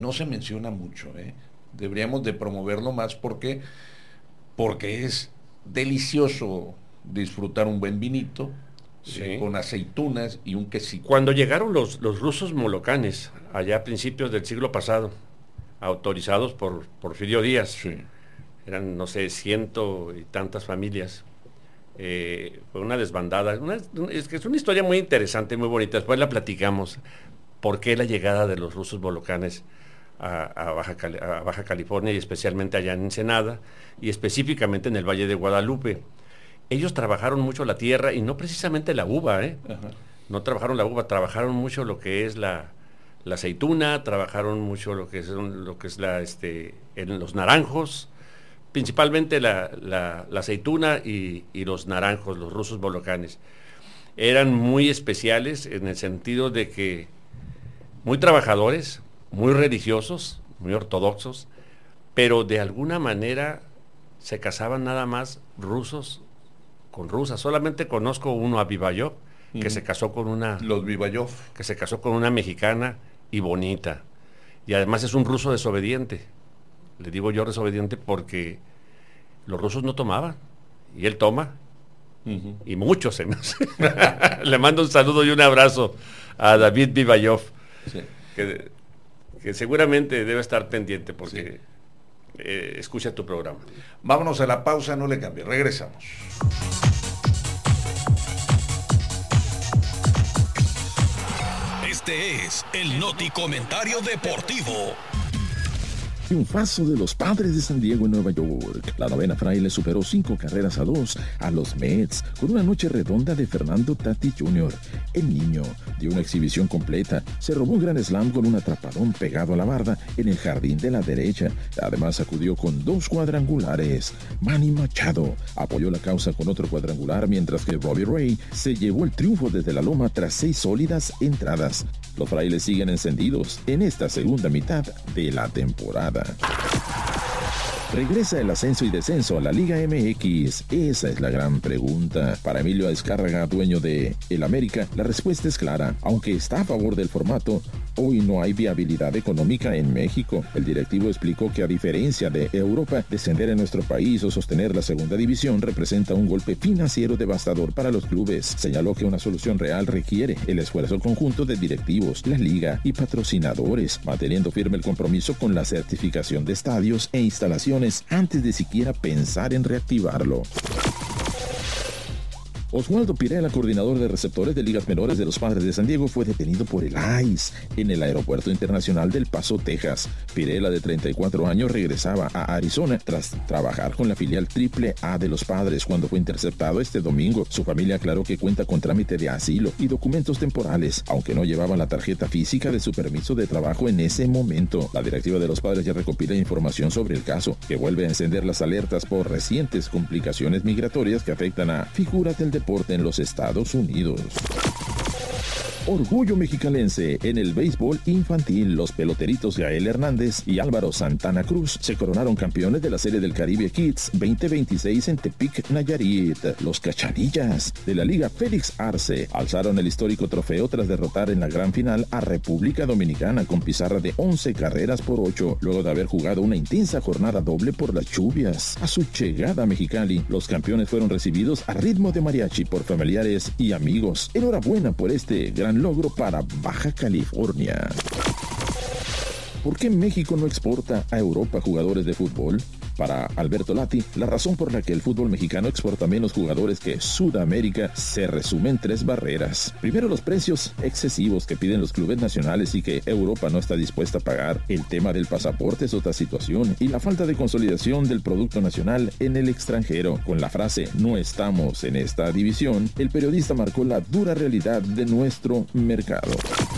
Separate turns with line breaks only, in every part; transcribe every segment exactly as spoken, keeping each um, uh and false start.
no se menciona mucho, ¿eh? Deberíamos de promoverlo más porque, porque es delicioso disfrutar un buen vinito,
Sí.
eh, con aceitunas y un quesito.
Cuando llegaron los, los rusos molocanes, allá a principios del siglo pasado, autorizados por Porfirio Díaz,
Sí.
eran, no sé, ciento y tantas familias. Eh, fue una desbandada. Una, es que es una historia muy interesante, muy bonita. Después la platicamos. ¿Por qué la llegada de los rusos molocanes a, a, Baja, Cali- a Baja California y especialmente allá en Ensenada y específicamente en el Valle de Guadalupe? Ellos trabajaron mucho la tierra y no precisamente la uva, ¿eh?
Ajá.
No trabajaron la uva, trabajaron mucho lo que es la, la aceituna, trabajaron mucho lo que es, lo que es la, este, en los naranjos, principalmente la, la, la aceituna y, y los naranjos, los rusos bolocanes. Eran muy especiales en el sentido de que muy trabajadores, muy religiosos, muy ortodoxos, pero de alguna manera se casaban nada más rusos con rusas. Solamente conozco uno, a Vivayov, que
Ujú.
se casó con una
Los Vivayov.
que se casó con una mexicana y bonita. Y además es un ruso desobediente. Le digo yo desobediente porque los rusos no tomaban. Y él toma.
Ujú.
Y muchos. ¿eh? Le mando un saludo y un abrazo a David Vivayov,
Sí.
que, que seguramente debe estar pendiente porque
Sí.
eh, escucha tu programa.
Vámonos a la pausa, no le cambie, regresamos.
Este es el Noti Comentario Deportivo.
Triunfazo de los Padres de San Diego en Nueva York. La novena Fraile superó cinco carreras a dos a los Mets con una noche redonda de Fernando Tatis junior El niño dio una exhibición completa, se robó un gran slam con un atrapadón pegado a la barda en el jardín de la derecha. Además acudió con dos cuadrangulares. Manny Machado apoyó la causa con otro cuadrangular, mientras que Robbie Ray se llevó el triunfo desde la loma tras seis sólidas entradas. Los Frailes siguen encendidos en esta segunda mitad de la temporada. ¿Regresa el ascenso y descenso a la Liga M X? Esa es la gran pregunta. Para Emilio Azcárraga, dueño de El América, la respuesta es clara. Aunque está a favor del formato, hoy no hay viabilidad económica en México. El directivo explicó que, a diferencia de Europa, descender en nuestro país o sostener la segunda división representa un golpe financiero devastador para los clubes. Señaló que una solución real requiere el esfuerzo conjunto de directivos, la liga y patrocinadores, manteniendo firme el compromiso con la certificación de estadios e instalaciones antes de siquiera pensar en reactivarlo. Oswaldo Pirela, coordinador de receptores de ligas menores de los Padres de San Diego, fue detenido por el I C E en el Aeropuerto Internacional del Paso, Texas. Pirela, de treinta y cuatro años, regresaba a Arizona tras trabajar con la filial Triple A de los Padres cuando fue interceptado este domingo. Su familia aclaró que cuenta con trámite de asilo y documentos temporales, aunque no llevaba la tarjeta física de su permiso de trabajo en ese momento. La directiva de los Padres ya recopila información sobre el caso, que vuelve a encender las alertas por recientes complicaciones migratorias que afectan a figuras del deporte en los Estados Unidos. Orgullo mexicalense en el béisbol infantil. Los peloteritos Gael Hernández y Álvaro Santana Cruz se coronaron campeones de la Serie del Caribe Kids veinte veintiséis en Tepic, Nayarit. Los Cachanillas de la Liga Félix Arce alzaron el histórico trofeo tras derrotar en la gran final a República Dominicana con pizarra de once carreras por ocho, luego de haber jugado una intensa jornada doble por las lluvias. A su llegada a Mexicali, los campeones fueron recibidos a ritmo de mariachi por familiares y amigos. Enhorabuena por este gran logro para Baja California. ¿Por qué México no exporta a Europa jugadores de fútbol? Para Alberto Lati, la razón por la que el fútbol mexicano exporta menos jugadores que Sudamérica se resume en tres barreras. Primero, los precios excesivos que piden los clubes nacionales y que Europa no está dispuesta a pagar. El tema del pasaporte es otra situación, y la falta de consolidación del producto nacional en el extranjero. Con la frase "no estamos en esta división", el periodista marcó la dura realidad de nuestro mercado.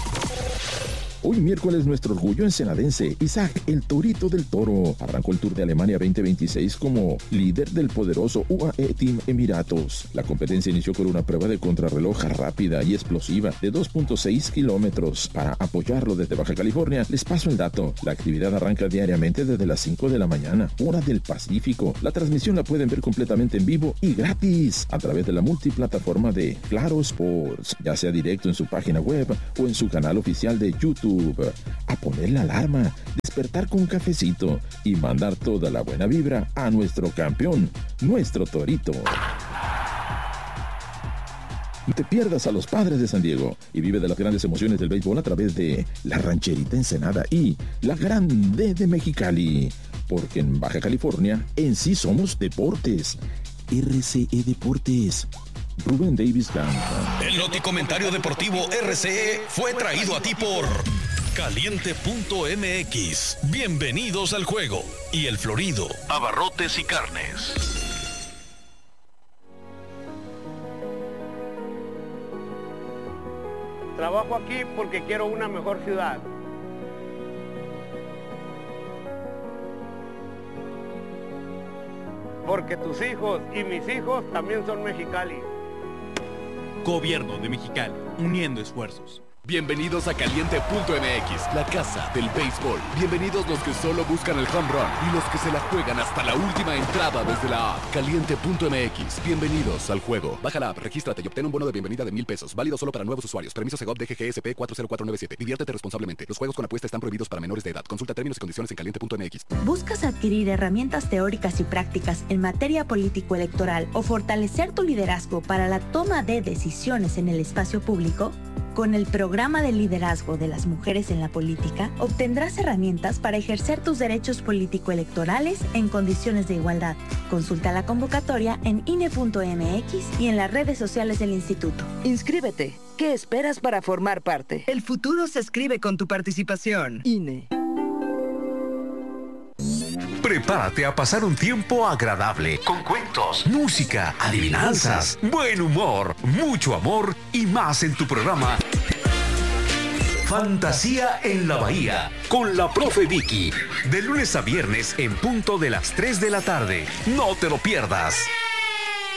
Hoy miércoles, nuestro orgullo ensenadense, Isaac el Torito del Toro, arrancó el Tour de Alemania veinte veintiséis como líder del poderoso U A E Team Emiratos. La competencia inició con una prueba de contrarreloj rápida y explosiva de dos punto seis kilómetros. Para apoyarlo desde Baja California, les paso el dato. La actividad arranca diariamente desde las cinco de la mañana, hora del Pacífico. La transmisión la pueden ver completamente en vivo y gratis a través de la multiplataforma de Claro Sports, ya sea directo en su página web o en su canal oficial de YouTube. YouTube, a poner la alarma, despertar con un cafecito y mandar toda la buena vibra a nuestro campeón, nuestro torito. No te pierdas a los Padres de San Diego y vive de las grandes emociones del béisbol a través de la Rancherita Ensenada y la Grande de Mexicali. Porque en Baja California, en sí somos deportes. R C E Deportes. Rubén Davis canta.
El Noticomentario Deportivo R C E fue traído a ti por Caliente punto M X. Bienvenidos al juego. Y El Florido, abarrotes y carnes.
Trabajo aquí porque quiero una mejor ciudad. Porque tus hijos y mis hijos también son Mexicali.
Gobierno de Mexicali, uniendo esfuerzos. Bienvenidos a Caliente punto M X, la casa del béisbol. Bienvenidos los que solo buscan el home run y los que se la juegan hasta la última entrada desde la app. Caliente punto M X, bienvenidos al juego. Baja la app, regístrate y obtén un bono de bienvenida de mil pesos. Válido solo para nuevos usuarios. Permiso Segov D G G S P cuatro cero cuatro nueve siete. Diviértete responsablemente. Los juegos con apuesta están prohibidos para menores de edad. Consulta términos y condiciones en Caliente punto M X.
¿Buscas adquirir herramientas teóricas y prácticas en materia político-electoral o fortalecer tu liderazgo para la toma de decisiones en el espacio público? Con el programa de liderazgo de las mujeres en la política, obtendrás herramientas para ejercer tus derechos político-electorales en condiciones de igualdad. Consulta la convocatoria en I N E punto M X y en las redes sociales del instituto.
Inscríbete. ¿Qué esperas para formar parte?
El futuro se escribe con tu participación.
I N E.
Prepárate a pasar un tiempo agradable con cuentos, música, adivinanzas, buen humor, mucho amor y más en tu programa Fantasía en la Bahía con la profe Vicky, de lunes a viernes en punto de las tres de la tarde. No te lo pierdas.